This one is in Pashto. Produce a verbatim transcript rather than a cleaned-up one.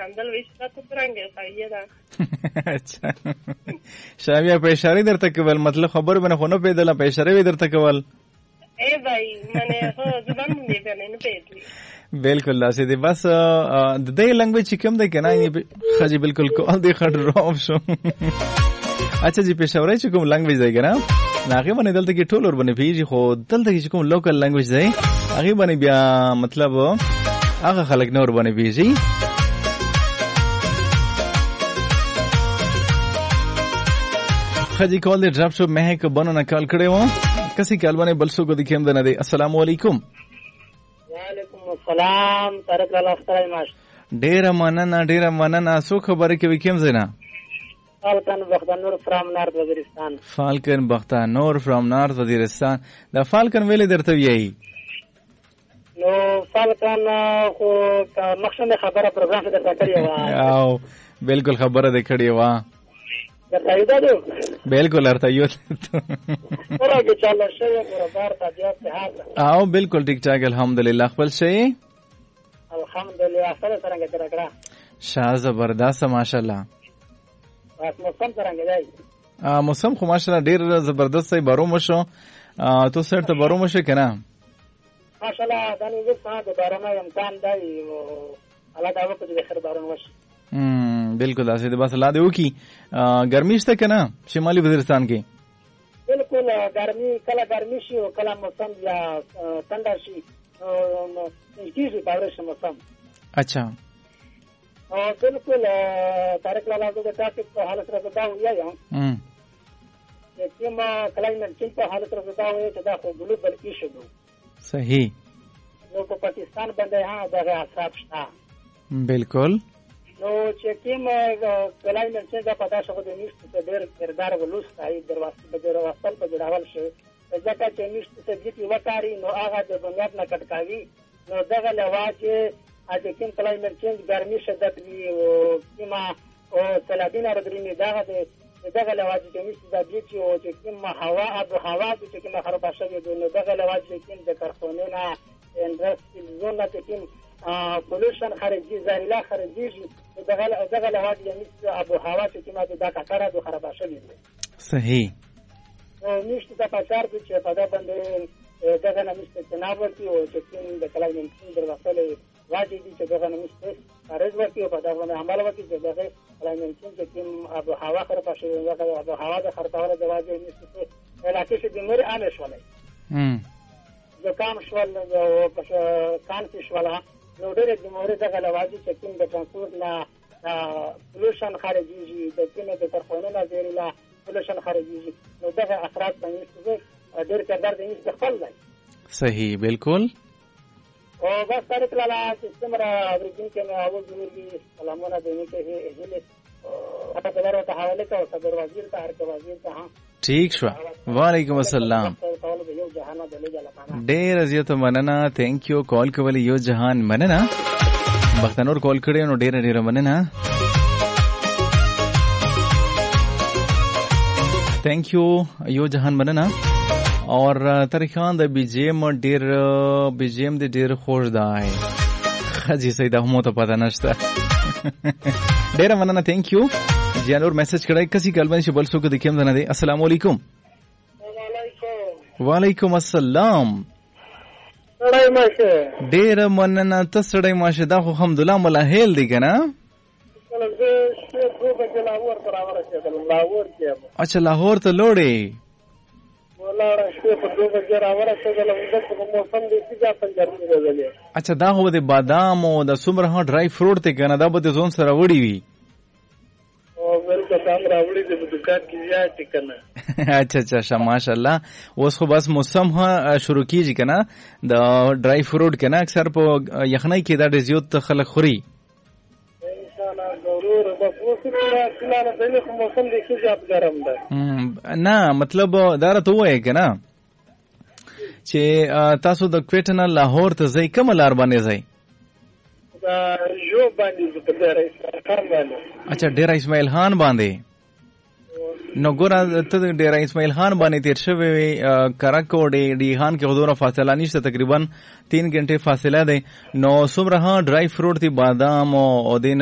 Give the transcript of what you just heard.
خندل ویش تاسو څنګه صحیح ده. اچھا شامیا په اشاره درته کول مطلب خبر بنه خو نه پیدله په اشاره وی درته کول. اے بھائی منے هو زبان دې بنه نه پیدلی. بالکل لاسه دې بس د دې لنګویج کوم دی کنه یې خجی بالکل کول دی خړ روب شو. اچھا جی پېښوري چې کوم لنګویج دی کنه هغه باندې دلته کې ټول ور باندې پیږي خو دلته کې کوم لوکل لنګویج دی هغه باندې بیا مطلب هغه خلک نور باندې پیږي. خجی کول دی ډراپ شو مه کې بنو نه کال کړي و کسي کال باندې بل څه کو دي کوم نه دی. السلام علیکم. وعلیکم السلام طارق الله ستړی ماش. ډیر مننه ډیر مننه سو خبره کوي کوم زینا. فالکن بختانور فرام نارت وزیرستان. فالکن بختانور فرام نارت وزیرستان. دا فالکن ویلې درته ویایي نو فالکن خو مخشن خبره پروګرام ته درته کړی و او بالکل خبره دې کړی و درته یو ده بالکل ارته یو ورګه چاله شی برابر طبيعت ته حاضر او بالکل ټیک ټاک الحمدلله خپل شی الحمدلله سره څنګه درکړه شاه زبردست ماشاءالله. موسم څنګه دی؟ موسم خو ماشاءالله ډیر زبردست دی بارو مشو تو سر ته بارو مشه کنه ماشاءالله دا نو زه څنګه د بارانه امکان دی الله دا وکړي د خیر باران وشي. هم بالکل اسه د بس الله دې وکي ګرمي شته کنه شمالي وزیرستان کې بالکل ګرمي کله ګرمي شي او کله موسم یا ټنډه شي نو کیږي بارش موسم. اچھا بالکل طارق لالا کو ټاپک په حالت راځدا ویا یم چې کیما کلایمټ چینج په حالت راځدا وي چې دا خو ګلوبل ایشو دی. صحیح. نو په پاکستان باندې ها دغه اثر شته. بالکل. نو چې کیما کلایمټ چینج په تاسو باندې نشته چې ډېر کردار ولوستای دروازه به دروازه په جوړول شي ځکه چې نشته چې دې وکاري نو هغه د بنیاد نه کټکاوي نو دغه لواجه اته کوم کلایمټ چینج ګرمي شدت وی او کیما او سلابین اردرینی دغه دغه لواجه چې نشته د دې چې او چې کیما هوا ابو هوا چې کیما خراب شوی دی نو دغه لواجه چې د کارخانه نه انډستریل زون ته کیم پولوشن خارجي زهريلا خارجي دغه دغه لواجه چې نشته ابو هوا چې کیما د کاکاره د خراب شوی دی. صحیح. او نشته د پچار چې په دا باندې دغه نه نشته تناب ورتي او چې کیم د کلایمټ چینج دروازه واجب دي چې دغه نمسته ارز ورته په دا باندې عمل وکړي چې دغه کلایمټ چینج چې کوم ابو هوا خراب شوی دغه ابو هوا د خرڅول د واجب نشته علاقې چې د مور عام شولای هم د کام شول او په کان کې شولا نو ډېر د مور دغه واجب چې کوم د ترانسپورت نه پولوشن خارجي د کینه د کارخانو نه زیرلا پولوشن خارجي نو دغه اثرات باندې ډېر کردار دي استقبال دی. صحیح بالکل. او بس طارق لالا سیستم را ورګین کې نو اول ضروري سلامونه دیني کې هله اته کلر ته حواله کا صدر وزیر ته هر وزیر ته ها ٹھیک شو. وعلیکم السلام. ډیر زیات مننه تھینک یو کال کول یو جهان مننه بختنور کال کړي نو ډیر ډیر مننه تھینک یو یو جهان مننه اور ترخان د بیجیم ډیر بیجیم د ډیر خوش دی خجی سیدا هم ته پتا نشته ډیر مننه تھینک یو جانور میسج کړای کسي کلمه شبل سو کې دکم نه دی. السلام علیکم. وعلیکم السلام. سړی ماشه ډیر مننه ته سړی ماشه دا خو الحمدلله ملاحل دی کنه اچھا لاهور ته لوړې اچھا دا هو د بادام او د سمره ها ډرای فروټ ته کنه دا به د زون سره وړي وي او ورته څنګه راوړي د دکان کې زیات کنه اچھا اچھا ماشاءالله اوس خو بس موسم ها شروع کیږي کنه د ډرای فروټ کنه اکثر په یخنۍ کې دا د زیات خلک خوري نه مطلب دا راته وایي کنه چې تاسو د کوټه نه لاهور ته ځئ کوم لار باندې ځئ؟ یو باندې په ډیر اسماعیل باندې. اچھا ډیر اسماعیل خان باندې نو ګور ته ډیر اسماعیل خان باندې تیر شوی کرک او ډی خان کې حدود فاصله نشته تقریبا تین غنټه فاصله ده نو سمره ها ډرای فروټ دی بادام او دین